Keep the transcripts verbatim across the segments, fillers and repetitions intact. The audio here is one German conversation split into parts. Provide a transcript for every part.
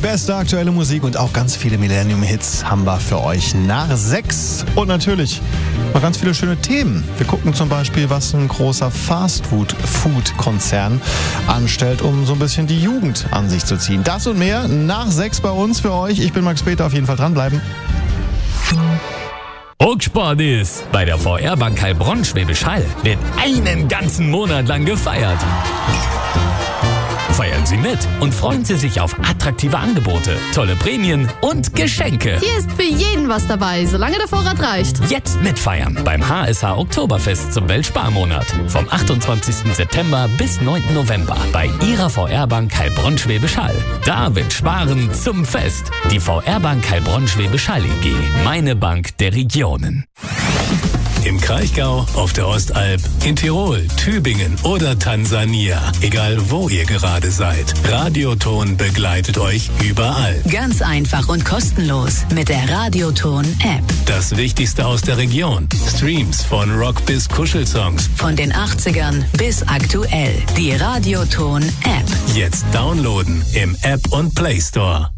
beste aktuelle Musik und auch ganz viele Millennium-Hits haben wir für euch nach sechs. Und natürlich noch ganz viele schöne Themen. Wir gucken zum Beispiel, was ein großer Fast-Food-Konzern anstellt, um so ein bisschen die Jugend an sich zu ziehen. Das und mehr nach sechs bei uns für euch. Ich bin Max Peter, auf jeden Fall dranbleiben. Hochsport ist. Bei der V R-Bank Heilbronn Schwäbisch Hall wird einen ganzen Monat lang gefeiert. Feiern Sie mit und freuen Sie sich auf attraktive Angebote, tolle Prämien und Geschenke. Hier ist für jeden was dabei, solange der Vorrat reicht. Jetzt mitfeiern beim H S H Oktoberfest zum Weltsparmonat. Vom achtundzwanzigsten September bis neunten November bei Ihrer V R-Bank Heilbronn Schwäbisch Hall. Da wird Sparen zum Fest. Die V R-Bank Heilbronn Schwäbisch Hall E G. Meine Bank der Regionen. Im Kraichgau, auf der Ostalb, in Tirol, Tübingen oder Tansania. Egal wo ihr gerade seid. Radioton begleitet euch überall. Ganz einfach und kostenlos mit der Radioton-App. Das Wichtigste aus der Region. Streams von Rock bis Kuschelsongs. Von den achtzigern bis aktuell. Die Radioton-App. Jetzt downloaden im App und Play Store.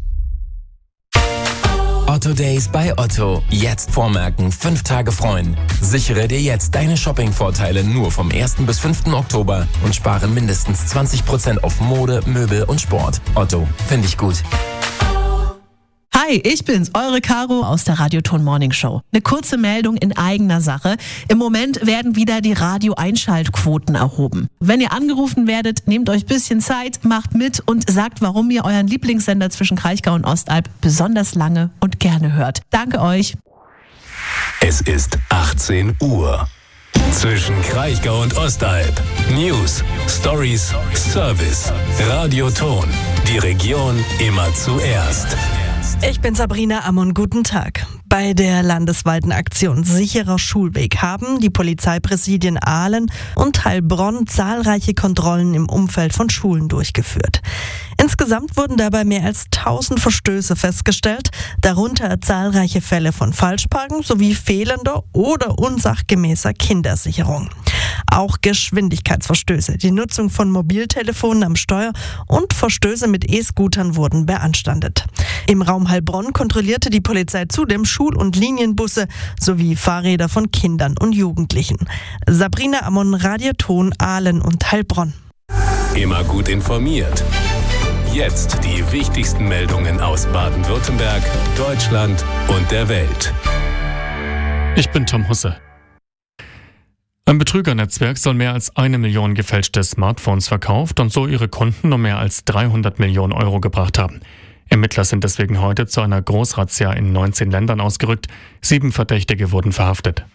Otto Days bei Otto. Jetzt vormerken, fünf Tage freuen. Sichere dir jetzt deine Shopping-Vorteile nur vom ersten bis fünften Oktober und spare mindestens zwanzig Prozent auf Mode, Möbel und Sport. Otto, finde ich gut. Hi, ich bin's, eure Caro aus der Radioton Morning Show. Eine kurze Meldung in eigener Sache. Im Moment werden wieder die Radio-Einschaltquoten erhoben. Wenn ihr angerufen werdet, nehmt euch ein bisschen Zeit, macht mit und sagt, warum ihr euren Lieblingssender zwischen Kraichgau und Ostalb besonders lange und gerne hört. Danke euch. Es ist achtzehn Uhr. Zwischen Kraichgau und Ostalb. News, Stories, Service. Radioton. Die Region immer zuerst. Ich bin Sabrina Ammon, guten Tag. Bei der landesweiten Aktion Sicherer Schulweg haben die Polizeipräsidien Aalen und Heilbronn zahlreiche Kontrollen im Umfeld von Schulen durchgeführt. Insgesamt wurden dabei mehr als tausend Verstöße festgestellt, darunter zahlreiche Fälle von Falschparken sowie fehlender oder unsachgemäßer Kindersicherung. Auch Geschwindigkeitsverstöße, die Nutzung von Mobiltelefonen am Steuer und Verstöße mit E-Scootern wurden beanstandet. Im Raum Heilbronn kontrollierte die Polizei zudem Schul- und Linienbusse sowie Fahrräder von Kindern und Jugendlichen. Sabrina Ammon, Radioton, Aalen und Heilbronn. Immer gut informiert. Jetzt die wichtigsten Meldungen aus Baden-Württemberg, Deutschland und der Welt. Ich bin Tom Husse. Ein Betrügernetzwerk soll mehr als eine Million gefälschte Smartphones verkauft und so ihre Kunden um mehr als dreihundert Millionen Euro gebracht haben. Ermittler sind deswegen heute zu einer Großrazzia in neunzehn Ländern ausgerückt. Sieben Verdächtige wurden verhaftet.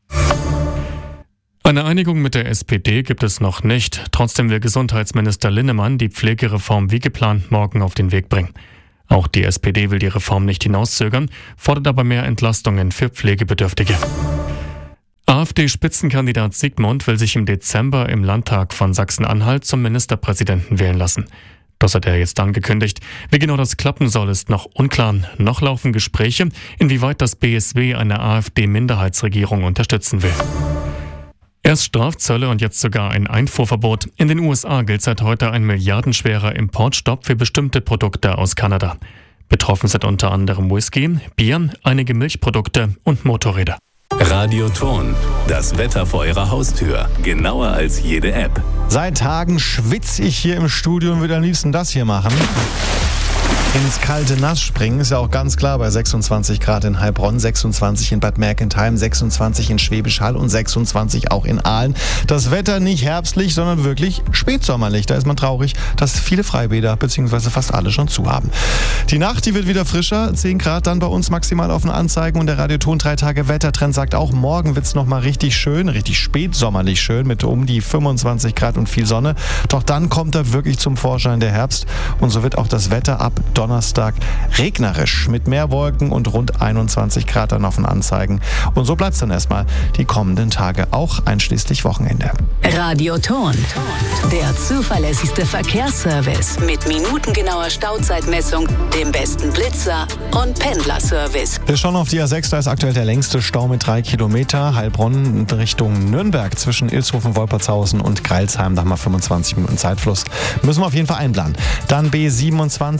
Eine Einigung mit der S P D gibt es noch nicht. Trotzdem will Gesundheitsminister Linnemann die Pflegereform wie geplant morgen auf den Weg bringen. Auch die S P D will die Reform nicht hinauszögern, fordert aber mehr Entlastungen für Pflegebedürftige. AfD-Spitzenkandidat Sigmund will sich im Dezember im Landtag von Sachsen-Anhalt zum Ministerpräsidenten wählen lassen. Das hat er jetzt angekündigt. Wie genau das klappen soll, ist noch unklar. Noch laufen Gespräche, inwieweit das B S W eine AfD-Minderheitsregierung unterstützen will. Erst Strafzölle und jetzt sogar ein Einfuhrverbot. In den U S A gilt seit heute ein milliardenschwerer Importstopp für bestimmte Produkte aus Kanada. Betroffen sind unter anderem Whisky, Bier, einige Milchprodukte und Motorräder. Radioton. Das Wetter vor Ihrer Haustür. Genauer als jede App. Seit Tagen schwitze ich hier im Studio und würde am liebsten das hier machen. Ins kalte Nass springen, ist ja auch ganz klar bei sechsundzwanzig Grad in Heilbronn, sechsundzwanzig in Bad Mergentheim, sechsundzwanzig in Schwäbisch Hall und sechsundzwanzig auch in Aalen. Das Wetter nicht herbstlich, sondern wirklich spätsommerlich. Da ist man traurig, dass viele Freibäder bzw. fast alle schon zu haben. Die Nacht, die wird wieder frischer, zehn Grad dann bei uns maximal auf den Anzeigen und der Radioton drei Tage Wettertrend sagt auch, morgen wird es nochmal richtig schön, richtig spätsommerlich schön mit um die fünfundzwanzig Grad und viel Sonne. Doch dann kommt da wirklich zum Vorschein der Herbst und so wird auch das Wetter ab Donnerstag regnerisch mit mehr Wolken und rund einundzwanzig Grad dann auf den Anzeigen. Und so bleibt es dann erstmal die kommenden Tage, auch einschließlich Wochenende. Radioton, der zuverlässigste Verkehrsservice mit minutengenauer Stauzeitmessung, dem besten Blitzer und Pendlerservice. Wir schauen auf die A sechs, da ist aktuell der längste Stau mit drei Kilometer. Heilbronn Richtung Nürnberg zwischen Ilshofen, Wolpertshausen und Greilsheim. Da haben wir fünfundzwanzig Minuten Zeitfluss. Müssen wir auf jeden Fall einplanen. Dann B siebenundzwanzig zwischen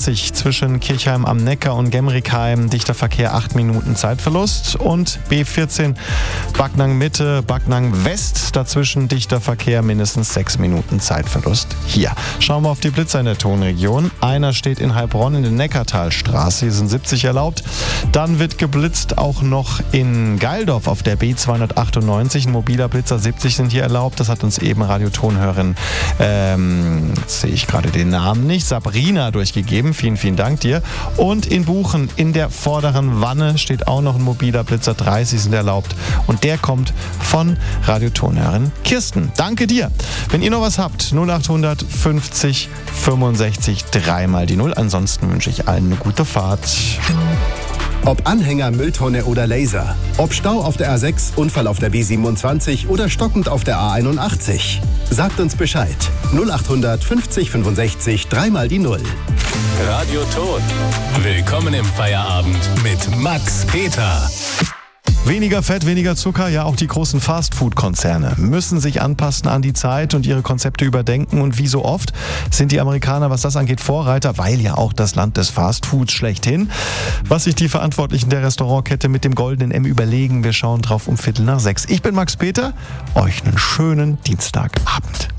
zwischen Kirchheim am Neckar und Gemrickheim, dichter Verkehr, acht Minuten Zeitverlust. Und B vierzehn Backnang Mitte, Backnang West, dazwischen dichter Verkehr, mindestens sechs Minuten Zeitverlust hier. Schauen wir auf die Blitzer in der Tonregion. Einer steht in Heilbronn in der Neckartalstraße, hier sind siebzig erlaubt. Dann wird geblitzt auch noch in Geildorf auf der B zweihundertachtundneunzig. Ein mobiler Blitzer, siebzig sind hier erlaubt. Das hat uns eben Radiotonhörerin, ähm, jetzt sehe ich gerade den Namen nicht, Sabrina durchgegeben. Vielen, vielen Dank dir. Und in Buchen in der vorderen Wanne steht auch noch ein mobiler Blitzer, dreißig sind erlaubt. Und der kommt von Radiotonhörerin Kirsten. Danke dir. Wenn ihr noch was habt, null achthundert fünfzig fünfundsechzig dreimal die Null. Ansonsten wünsche ich allen eine gute Fahrt. Ob Anhänger, Mülltonne oder Laser. Ob Stau auf der A sechs, Unfall auf der B siebenundzwanzig oder stockend auf der A einundachtzig. Sagt uns Bescheid. null achthundert fünfzig fünfundsechzig dreimal die Null. Radio Ton. Willkommen im Feierabend mit Max Peter. Weniger Fett, weniger Zucker, ja auch die großen Fastfood-Konzerne müssen sich anpassen an die Zeit und ihre Konzepte überdenken. Und wie so oft sind die Amerikaner, was das angeht, Vorreiter, weil ja auch das Land des Fastfoods schlechthin. Was sich die Verantwortlichen der Restaurantkette mit dem goldenen M überlegen, wir schauen drauf um Viertel nach sechs. Ich bin Max Peter, euch einen schönen Dienstagabend.